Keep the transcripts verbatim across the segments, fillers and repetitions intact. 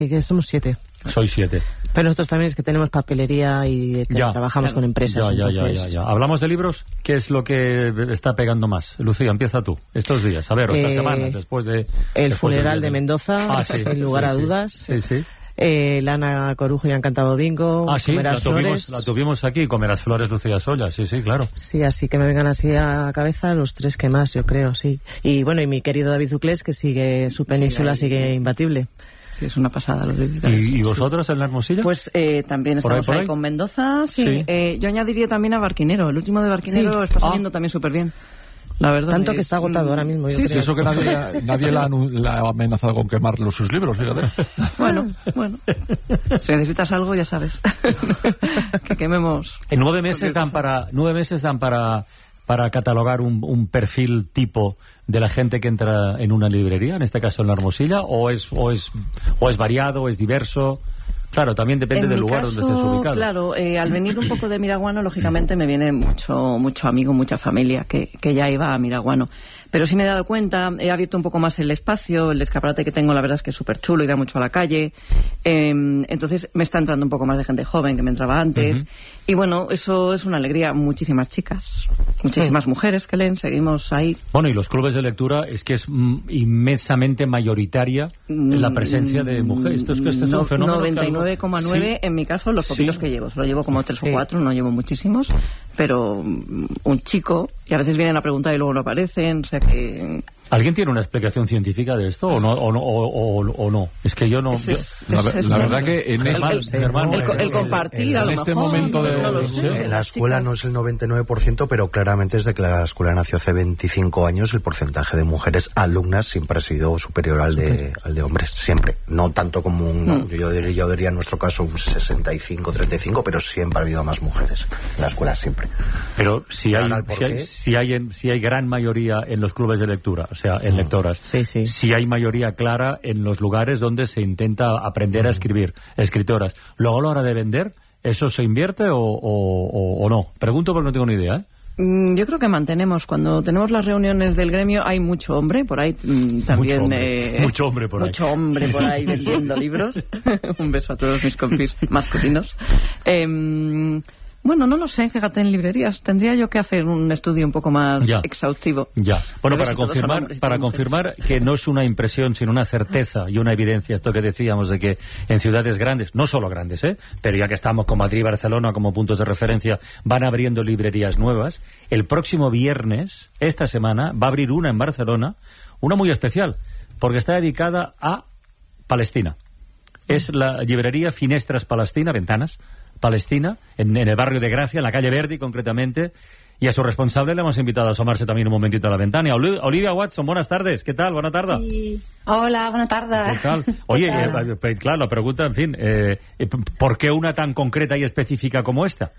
Que somos siete. Soy siete. Pero nosotros también es que tenemos papelería y ya, trabajamos ya, con empresas. Ya, ya, entonces... ya, ya, ya. ¿Hablamos de libros? ¿Qué es lo que está pegando más? Lucía, empieza tú. Estos días, a ver, o estas eh, semanas, después de... El después funeral de, de Mendoza, ah, sí, sin lugar sí, a sí. dudas. Sí, sí. Eh, Lana Corujo y Han cantado bingo. Ah, sí, la Comerás tuvimos, flores. la tuvimos aquí, Comerás flores, Lucía Solla, sí, sí, claro. Sí, así que me vengan así a la cabeza los tres que más, yo creo, sí. Y bueno, y mi querido David Zuclés, que sigue, su península sí, sigue imbatible. Sí, es una pasada los de ¿Y, y vosotros en la Hermosilla? Pues eh, también ¿Por ahí, estamos por ahí, ahí? con Mendoza, sí. Sí. Eh, yo añadiría también a Barquinero. El último de Barquinero Sí. está Ah. saliendo también súper bien. La verdad. Tanto es, que está agotado ahora mismo, yo sí, creo. Y eso que nadie, nadie la, anu- la ha amenazado con quemar los, sus libros, fíjate. Bueno, bueno. Si necesitas algo, ya sabes. Que quememos. En nueve meses dan para nueve meses dan para para catalogar un, un perfil tipo de la gente que entra en una librería, en este caso en la Hermosilla, o es o es o es variado, o es diverso. Claro, también depende En del mi lugar caso, donde estés ubicado. Claro, eh, al venir un poco de Miraguano, lógicamente me viene mucho mucho amigo, mucha familia que, que ya iba a Miraguano. Pero sí me he dado cuenta, he abierto un poco más el espacio, el escaparate que tengo la verdad es que es súper chulo y da mucho a la calle. Eh, entonces me está entrando un poco más de gente joven que me entraba antes. Uh-huh. Y bueno, eso es una alegría. Muchísimas chicas, muchísimas uh-huh. mujeres que leen, seguimos ahí. Bueno, y los clubes de lectura es que es mm, inmensamente mayoritaria mm, la presencia de mujeres. Esto es que este es un fenómeno. noventa y nueve coma nueve sí. En mi caso, los poquitos sí. que llevo. Solo llevo como tres sí. o cuatro, no llevo muchísimos. Pero un chico, y a veces vienen a preguntar y luego no aparecen, o sea que... ¿Alguien tiene una explicación científica de esto o no? O, no, o, o, o no? Es que yo no... Es, es, yo, la, es, la es, verdad que en, el, este, el, hermano, el, el, el compartir en, a lo en este mejor, momento de... no, no sé, en la escuela chicas. no es el noventa y nueve por ciento, pero claramente desde que la escuela nació hace veinticinco años el porcentaje de mujeres alumnas siempre ha sido superior al de, al de hombres, siempre. No tanto como un... Mm. Yo, diría, yo diría en nuestro caso un sesenta y cinco treinta y cinco, pero siempre ha habido más mujeres en la escuela, siempre. Pero si hay, si hay, si hay, en, si hay gran mayoría en los clubes de lectura, o sea, en mm. lectoras, sí, sí. si hay mayoría clara en los lugares donde se intenta aprender mm. a escribir, escritoras. Luego a la hora de vender, ¿eso se invierte o, o, o, o no? Pregunto porque no tengo ni idea, ¿eh? Yo creo que mantenemos, cuando tenemos las reuniones del gremio hay mucho hombre por ahí mmm, también mucho hombre, eh, mucho hombre por ahí, mucho hombre sí, por ahí sí. vendiendo libros. Un beso a todos mis compis masculinos. eh, Bueno, no lo sé, fíjate, en librerías tendría yo que hacer un estudio un poco más ya, exhaustivo. Ya. Bueno, para si confirmar, para confirmar que no es una impresión, sino una certeza y una evidencia, esto que decíamos de que en ciudades grandes, no solo grandes, ¿eh? pero ya que estamos con Madrid y Barcelona como puntos de referencia, van abriendo librerías nuevas. El próximo viernes, esta semana, va a abrir una en Barcelona, una muy especial, porque está dedicada a Palestina. Es la librería Finestras Palestina, Ventanas Palestina, en, en el barrio de Gracia, en la calle Verdi concretamente, y a su responsable le hemos invitado a asomarse también un momentito a la ventana. Olivia Watson, buenas tardes, ¿qué tal? Buena tarde. Sí. Hola, buenas tardes. ¿Qué tal? Oye, eh, eh, claro, la pregunta, en fin, eh, ¿por qué una tan concreta y específica como esta?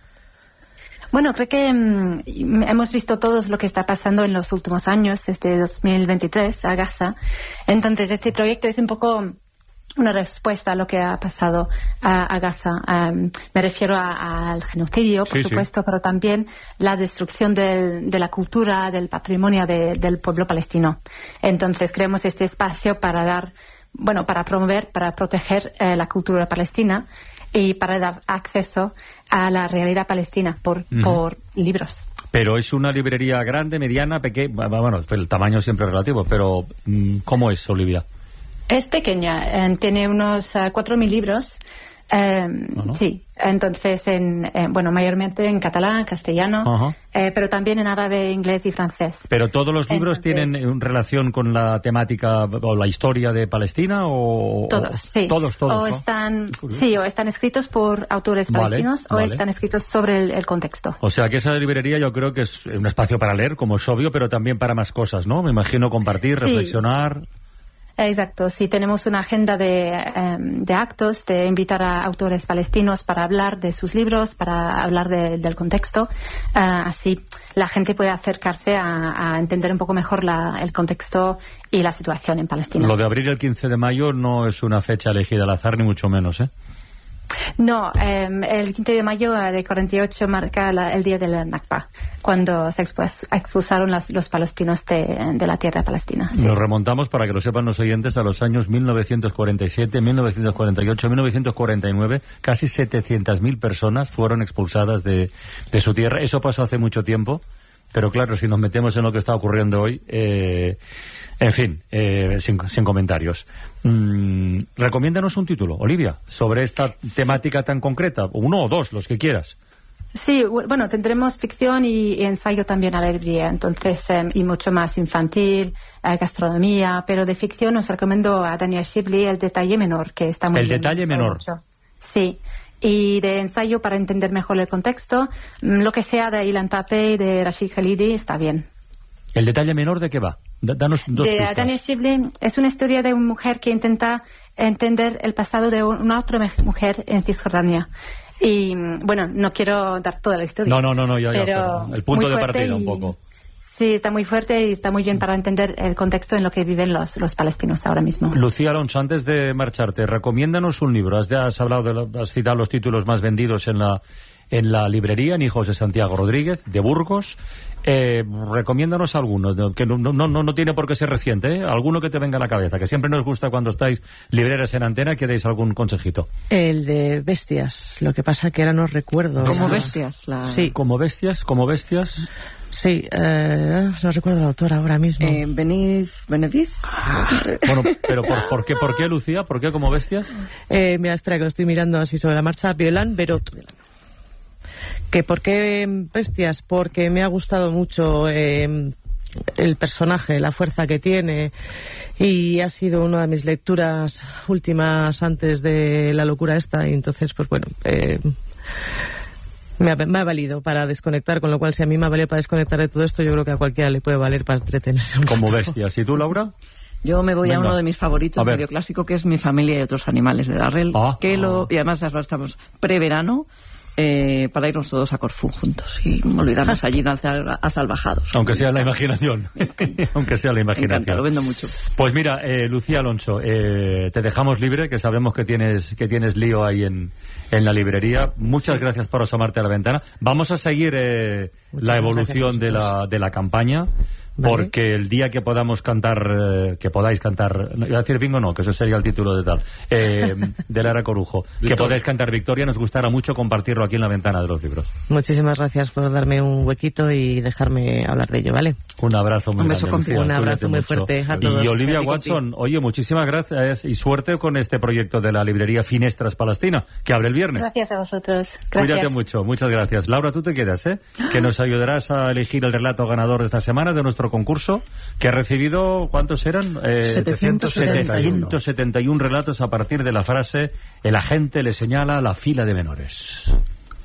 Bueno, creo que um, hemos visto todos lo que está pasando en los últimos años, desde dos mil veintitrés a Gaza. Entonces, este proyecto es un poco una respuesta a lo que ha pasado a, a Gaza. Um, me refiero al genocidio, por sí, supuesto, sí. pero también la destrucción del, de la cultura, del patrimonio de, del pueblo palestino. Entonces, creamos este espacio para dar, bueno, para promover, para proteger eh, la cultura palestina y para dar acceso a la realidad palestina por, uh-huh. por libros. Pero es una librería grande, mediana, pequeña, bueno, el tamaño siempre es relativo, pero ¿cómo es, Olivia? Es pequeña, eh, tiene unos uh, cuatro mil libros, eh, ¿no, no? sí, entonces, en, eh, bueno, mayormente en catalán, castellano, uh-huh. eh, pero también en árabe, inglés y francés. ¿Pero todos los libros entonces, tienen relación con la temática o la historia de Palestina? O, todos, o, sí. Todos, todos. O ¿no? están, sí, o están escritos por autores vale, palestinos vale. o están escritos sobre el, el contexto. O sea, que esa librería yo creo que es un espacio para leer, como es obvio, pero también para más cosas, ¿no? Me imagino compartir, sí. reflexionar... Exacto, sí, tenemos una agenda de, um, de actos, de invitar a autores palestinos para hablar de sus libros, para hablar de, del contexto. Uh, así la gente puede acercarse a, a entender un poco mejor la, el contexto y la situación en Palestina. Lo de abrir el quince de mayo no es una fecha elegida al azar, ni mucho menos, ¿eh? No, eh, el quince de mayo de cuarenta y ocho marca la, el día de la Nakba, cuando se expus, expulsaron las, los palestinos de, de la tierra palestina. Sí. Nos remontamos, para que lo sepan los oyentes, a los años mil novecientos cuarenta y siete, mil novecientos cuarenta y ocho, mil novecientos cuarenta y nueve. Casi setecientas mil personas fueron expulsadas de, de su tierra. Eso pasó hace mucho tiempo, pero claro, si nos metemos en lo que está ocurriendo hoy... Eh, En fin, eh, sin, sin comentarios. Mm, recomiéndanos un título, Olivia, sobre esta temática sí. tan concreta. Uno o dos, los que quieras. Sí, bueno, tendremos ficción y, y ensayo también a la librería, entonces, eh, y mucho más infantil, eh, gastronomía, pero de ficción os recomiendo a Daniel Shibley El detalle menor, que está muy El bien. El detalle menor. Mucho. Sí. Y de ensayo, para entender mejor el contexto, lo que sea de Ilan Pappé y de Rashid Khalidi está bien. ¿El detalle menor de qué va? Danos dos de pistas. Daniel Shibley es una historia de una mujer que intenta entender el pasado de una otra mujer en Cisjordania. Y bueno, no quiero dar toda la historia. No, no, no, no ya, pero ya, pero el punto de partida y, un poco. Sí, está muy fuerte y está muy bien para entender el contexto en lo que viven los, los palestinos ahora mismo. Lucía Alonso, antes de marcharte, recomiéndanos un libro. Has, has hablado de lo, has citado los títulos más vendidos en la en la librería, en Hijos de Santiago Rodríguez, de Burgos. Eh, recomiéndanos alguno, que no, no, no, no tiene por qué ser reciente, ¿eh? Alguno que te venga a la cabeza, que siempre nos gusta cuando estáis libreras en antena, que deis algún consejito. El de Bestias, lo que pasa que ahora no recuerdo. Como esa... Bestias. La... Sí. Como Bestias, como Bestias. Sí, eh, no recuerdo la autora ahora mismo. Eh, Benif, Benediz. Ah. Bueno, pero por, ¿por qué, por qué, Lucía? ¿Por qué como Bestias? Eh, mira, espera, que lo estoy mirando así sobre la marcha. Violan Berot. ¿Que por qué Bestias? Porque me ha gustado mucho eh, el personaje, la fuerza que tiene, y ha sido una de mis lecturas últimas antes de la locura esta, y entonces, pues bueno, eh, me, ha, me ha valido para desconectar, con lo cual si a mí me ha valido para desconectar de todo esto, yo creo que a cualquiera le puede valer para entretenerse un Como rato. Bestias. ¿Y tú, Laura? Yo me voy Venga. a uno de mis favoritos, medio clásico, que es Mi familia y otros animales, de Darrell, ah, que ah. lo, y además ya estamos preverano, eh, para irnos todos a Corfú juntos y olvidarnos allí a, a salvajados. Aunque sea la imaginación. Aunque sea la imaginación. Me encanta, lo vendo mucho. Pues mira, eh, Lucía Alonso, eh, te dejamos libre, que sabemos que tienes que tienes lío ahí en, en la librería. Muchas sí. gracias por asomarte a la ventana. Vamos a seguir eh, la evolución de la, de la campaña. ¿Vale? Porque el día que podamos cantar, eh, que podáis cantar, no, iba a decir bingo no, que eso sería el título de tal, eh, de Lara Corujo, que podáis cantar Victoria, nos gustará mucho compartirlo aquí en la ventana de los libros. Muchísimas gracias por darme un huequito y dejarme hablar de ello, ¿vale? Un abrazo muy un beso grande, Lucía, un abrazo muy mucho. fuerte a todos. Y Olivia Watson, oye, muchísimas gracias y suerte con este proyecto de la librería Finestras Palestina, que abre el viernes. Gracias a vosotros. Gracias. Cuídate mucho, muchas gracias. Laura, tú te quedas, ¿eh? Que nos ayudarás a elegir el relato ganador de esta semana de nuestro concurso, que ha recibido, ¿cuántos eran? Eh, setecientos setenta y uno relatos a partir de la frase: el agente le señala la fila de menores.